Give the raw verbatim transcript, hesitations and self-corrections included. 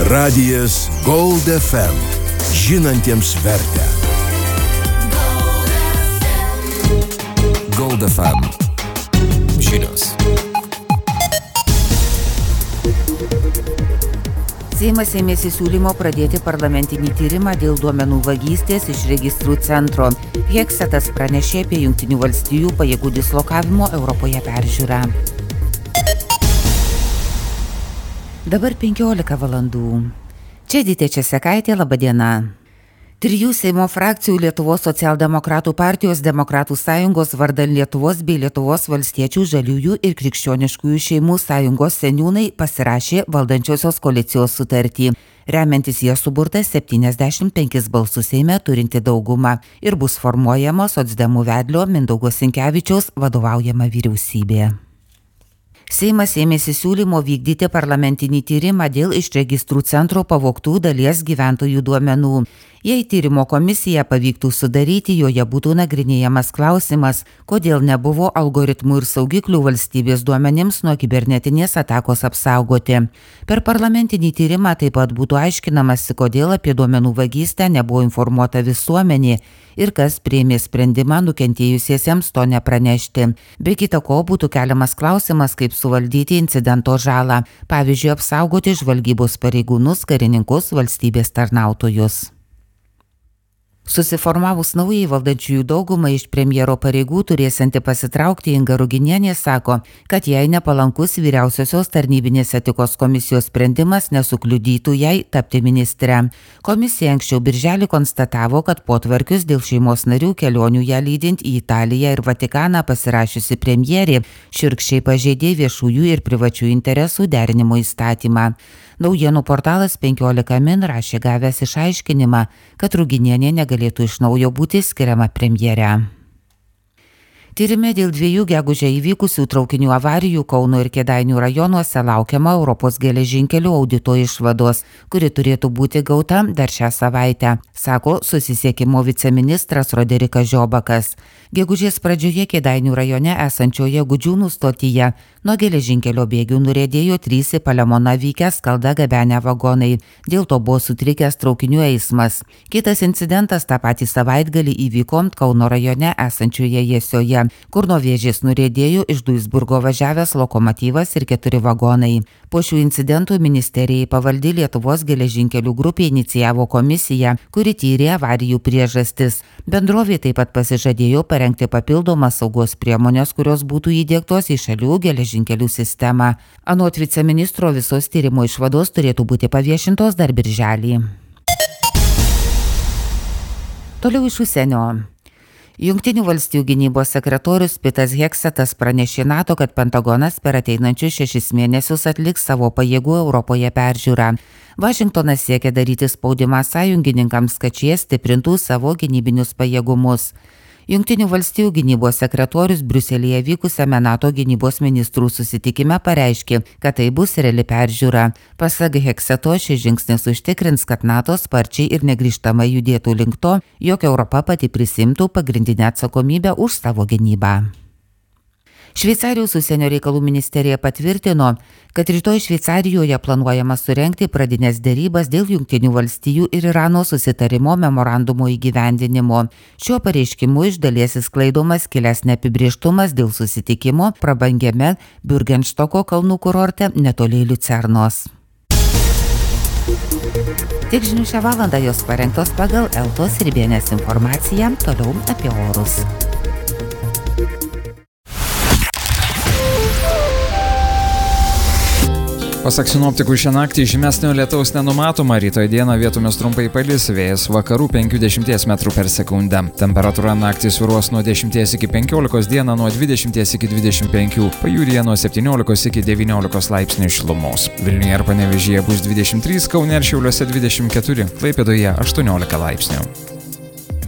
Radijas Gold F M. Žinantiems vertę. Gold F M. Žinios. Seimas ėmėsi siūlymo pradėti parlamentinį tyrimą dėl duomenų vagystės iš registrų centro. Heksetas pranešė apie Jungtinių valstijų pajėgų dislokavimo Europoje peržiūrą. Dabar penkiolika valandų. Čia Edita Česekaitė, laba diena. Trijų Seimo frakcijų Lietuvos socialdemokratų partijos, Demokratų sąjungos vardan Lietuvos bei Lietuvos valstiečių, žaliųjų ir krikščioniškųjų šeimų sąjungos seniūnai pasirašė valdančiosios koalicijos sutartį. Remiantis jie suburta septyniasdešimt penkis balsus Seime turinti daugumą ir bus formuojama socdemų vedlio Mindaugo Sinkevičiaus vadovaujama vyriausybė. Seimas ėmėsi siūlymo vykdyti parlamentinį tyrimą dėl iš registrų centro pavogtų dalies gyventojų duomenų. Jei tyrimo komisija pavyktų sudaryti, joje būtų nagrinėjamas klausimas, kodėl nebuvo algoritmų ir saugiklių valstybės duomenims nuo kibernetinės atakos apsaugoti. Per parlamentinį tyrimą taip pat būtų aiškinamasi, kodėl apie duomenų vagystę nebuvo informuota visuomenė ir kas priėmė sprendimą nukentėjusiesiems to nepranešti. Be kita ko būtų keliamas klausimas, kaip suvaldyti incidento žalą, pavyzdžiui, apsaugoti žvalgybos pareigūnus, karininkus, valstybės tarnautojus. Susiformavus naujai valdančiųjų daugumai iš premjero pareigų turėsianti pasitraukti Inga Ruginienė sako, kad jai nepalankus vyriausiosios tarnybinės etikos komisijos sprendimas nesukliudytų jai tapti ministre. Komisija anksčiau birželį konstatavo, kad potvarkius dėl šeimos narių kelionių ją lydint į Italiją ir Vatikaną pasirašiusi premjerė šiurkščiai pažeidė viešųjų ir privačių interesų derinimo įstatymą. Naujienų portalas penkiolika min rašė gavęs išaiškinimą, kad Ruginienė negalėtų iš naujo būti skiriama premjere. Tyrime dėl dviejų gegužę įvykusių traukinių avarijų Kauno ir Kėdainių rajonuose laukiama Europos geležinkelių audito išvados, kuri turėtų būti gauta dar šią savaitę, sako susisiekimo viceministras Roderikas Žiobakas. Gegužės pradžioje Kėdainių rajone esančioje Gudžiūnų stotyje nuo geležinkelio bėgių nuriedėjo trys į Palemoną vykę skaldą gabenę vagonai. Dėl to buvo sutrikęs traukinių eismas. Kitas incidentas tą patį savaitgalį įvyko Kauno rajone esančioje Jesioje, kur nuo Vėžės nuriedėjo iš Duisburgo važiavęs lokomotyvas ir keturi vagonai. Po šių incidentų ministerijai pavaldi Lietuvos geležinkelių grupė inicijavo komisiją, kuri tyrė avarijų priežastis. Bendrovė taip pat pasižadėjo parengti papildomas saugos priemonės, kurios būtų įdiegtos į šalių geležinkelių sistemą. Anot viceministro visos tyrimo išvados turėtų būti paviešintos dar birželį. Toliau iš užsienio. Jungtinių valstijų gynybos sekretorius Pitas Heksetas pranešė NATO, kad Pentagonas per ateinančius šešis mėnesius atliks savo pajėgų Europoje peržiūrą. Vašingtonas siekia daryti spaudimą sąjungininkams, kad šie stiprintų savo gynybinius pajėgumus. Jungtinių valstijų gynybos sekretorius Briuselyje vykusiame NATO gynybos ministrų susitikime pareiškė, kad tai bus reali peržiūra. Pasak Hekseto, šis žingsnis užtikrins, kad NATO sparčiai ir negrįžtamai judėtų link to, jog Europa pati prisimtų pagrindinę atsakomybę už savo gynybą. Šveicarijos užsienio reikalų ministerija patvirtino, kad rytoj Šveicarijoje planuojama surengti pradinės derybas dėl Jungtinių valstijų ir Irano susitarimo memorandumo įgyvendinimo. Šiuo pareiškimu iš dalies išsklaidomas kilęs neapibrėžtumas dėl susitikimo prabangiame Bürgenstoko kalnų kurorte netoli Liucernos. Tiek žinių šią valandą, jos parengtos pagal Eltos Ribienės informaciją, toliau apie orus. Pasak sinoptikų, šią naktį žymesnio lietaus nenumatoma, rytoj dieną vietomis trumpai palis, vėjas vakarų penkiasdešimt metrų per sekundę. Temperatūra naktį svyruos nuo dešimties iki penkiolikos, dieną nuo dvidešimties iki dvidešimt penkių, pajūryje nuo septyniolikos iki devyniolikos laipsnių šilumos. Vilniuje ir Panevėžyje bus dvidešimt trys, Kaune ir Šiauliuose dvidešimt keturi, Klaipėdoje aštuoniolika laipsnių.